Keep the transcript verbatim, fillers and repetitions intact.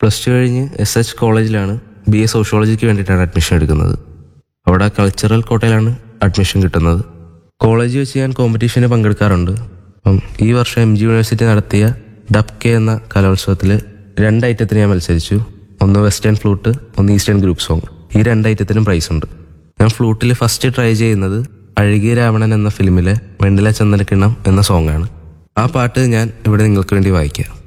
Plus two കഴിഞ്ഞ് S H കോളേജിലാണ് B A സോഷ്യോളജിക്ക് വേണ്ടിയിട്ടാണ് അഡ്മിഷൻ എടുക്കുന്നത്. അവിടെ കൾച്ചറൽ കോട്ടയിലാണ് അഡ്മിഷൻ കിട്ടുന്നത്. കോളേജ് വെച്ച് ഞാൻ കോമ്പറ്റീഷന് പങ്കെടുക്കാറുണ്ട്. അപ്പം ഈ വർഷം എം ജി യൂണിവേഴ്സിറ്റി നടത്തിയ ഡബ് കെ എന്ന കലോത്സവത്തിൽ രണ്ട് ഐറ്റത്തിന് ഞാൻ മത്സരിച്ചു. ഒന്ന് വെസ്റ്റേൺ ഫ്ലൂട്ട്, ഒന്ന് ഈസ്റ്റേൺ ഗ്രൂപ്പ് സോങ്. ഈ രണ്ട് ഐറ്റത്തിനും പ്രൈസ് ഉണ്ട്. ഞാൻ ഫ്ലൂട്ടിൽ ഫസ്റ്റ് ട്രൈ ചെയ്യുന്നത് അഴകിയ രാവണൻ എന്ന ഫിലിമിലെ വെണ്ണില ചന്ദനക്കിണ്ണം എന്ന സോങ്ങാണ്. ആ പാട്ട് ഞാൻ ഇവിടെ നിങ്ങൾക്ക് വേണ്ടി വായിക്കാം.